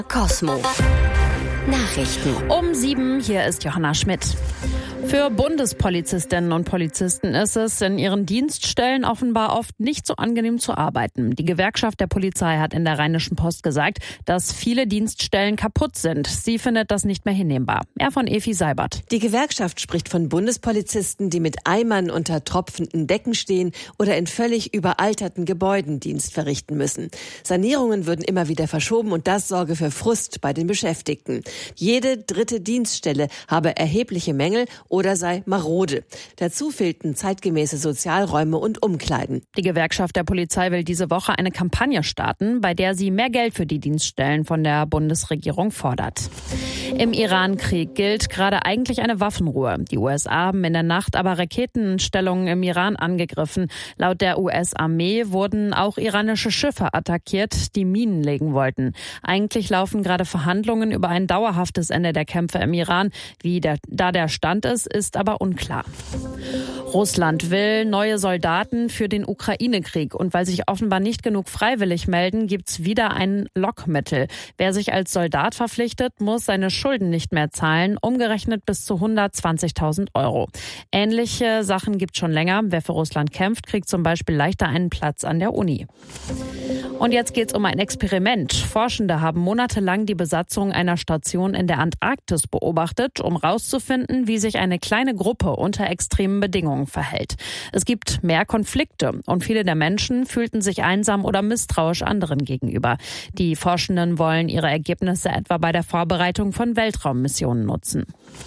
Cosmo Nachrichten. Um 7, hier ist Johanna Schmidt. Für Bundespolizistinnen und Polizisten ist es in ihren Dienststellen offenbar oft nicht so angenehm zu arbeiten. Die Gewerkschaft der Polizei hat in der Rheinischen Post gesagt, dass viele Dienststellen kaputt sind. Sie findet das nicht mehr hinnehmbar. Mehr von Efi Seibert. Die Gewerkschaft spricht von Bundespolizisten, die mit Eimern unter tropfenden Decken stehen oder in völlig überalterten Gebäuden Dienst verrichten müssen. Sanierungen würden immer wieder verschoben und das sorge für Frust bei den Beschäftigten. Jede dritte Dienststelle habe erhebliche Mängel oder sei marode. Dazu fehlten zeitgemäße Sozialräume und Umkleiden. Die Gewerkschaft der Polizei will diese Woche eine Kampagne starten, bei der sie mehr Geld für die Dienststellen von der Bundesregierung fordert. Im Irankrieg gilt gerade eigentlich eine Waffenruhe. Die USA haben in der Nacht aber Raketenstellungen im Iran angegriffen. Laut der US-Armee wurden auch iranische Schiffe attackiert, die Minen legen wollten. Eigentlich laufen gerade Verhandlungen über ein dauerhaftes Ende der Kämpfe im Iran. Da der Stand ist aber unklar. Russland will neue Soldaten für den Ukraine-Krieg. Und weil sich offenbar nicht genug freiwillig melden, gibt's wieder ein Lockmittel. Wer sich als Soldat verpflichtet, muss seine Schulden nicht mehr zahlen, umgerechnet bis zu 120.000 €. Ähnliche Sachen gibt's schon länger. Wer für Russland kämpft, kriegt zum Beispiel leichter einen Platz an der Uni. Und jetzt geht's um ein Experiment. Forschende haben monatelang die Besatzung einer Station in der Antarktis beobachtet, um herauszufinden, wie sich eine kleine Gruppe unter extremen Bedingungen verhält. Es gibt mehr Konflikte und viele der Menschen fühlten sich einsam oder misstrauisch anderen gegenüber. Die Forschenden wollen ihre Ergebnisse etwa bei der Vorbereitung von Weltraummissionen nutzen.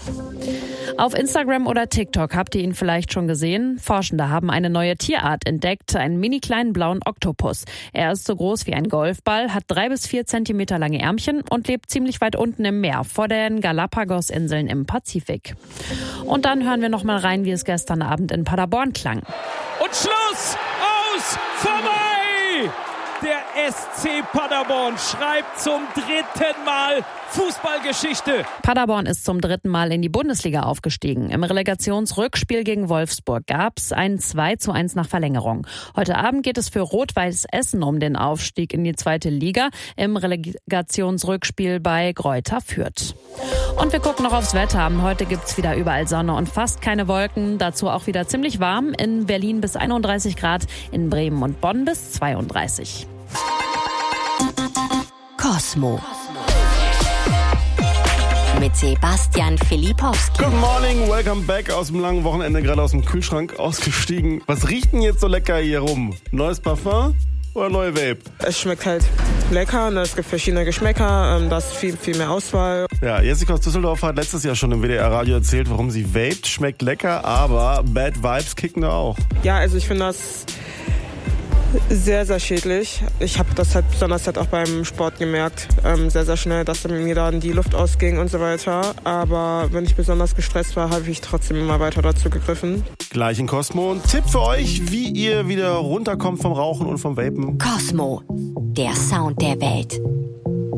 Auf Instagram oder TikTok habt ihr ihn vielleicht schon gesehen. Forschende haben eine neue Tierart entdeckt, einen mini kleinen blauen Oktopus. Er ist so groß wie ein Golfball, hat 3 bis 4 Zentimeter lange Ärmchen und lebt ziemlich weit unten im Meer, vor den Galapagos-Inseln im Pazifik. Und dann hören wir noch mal rein, wie es gestern Abend in Paderborn klang. Und Schluss! Aus! Vorbei! Der SC Paderborn schreibt zum 3. Mal Fußballgeschichte. Paderborn ist zum 3. Mal in die Bundesliga aufgestiegen. Im Relegationsrückspiel gegen Wolfsburg gab es ein 2:1 nach Verlängerung. Heute Abend geht es für Rot-Weiß Essen um den Aufstieg in die 2. Liga im Relegationsrückspiel bei Greuther Fürth. Und wir gucken noch aufs Wetter. Heute gibt's wieder überall Sonne und fast keine Wolken. Dazu auch wieder ziemlich warm. In Berlin bis 31 Grad, in Bremen und Bonn bis 32. Cosmo mit Sebastian Filipowski. Good morning, welcome back aus dem langen Wochenende, gerade aus dem Kühlschrank ausgestiegen. Was riecht denn jetzt so lecker hier rum? Neues Parfum oder neue Vape? Es schmeckt halt lecker und es gibt verschiedene Geschmäcker, da ist viel mehr Auswahl. Ja, Jessica aus Düsseldorf hat letztes Jahr schon im WDR-Radio erzählt, warum sie vaped. Schmeckt lecker, aber Bad Vibes kicken da auch. Ja, also ich finde das sehr, sehr schädlich. Ich habe das halt besonders auch beim Sport gemerkt, sehr, sehr schnell, dass mir dann die Luft ausging und so weiter. Aber wenn ich besonders gestresst war, habe ich trotzdem immer weiter dazu gegriffen. Gleich in Cosmo. Ein Tipp für euch, wie ihr wieder runterkommt vom Rauchen und vom Vapen. Cosmo, der Sound der Welt.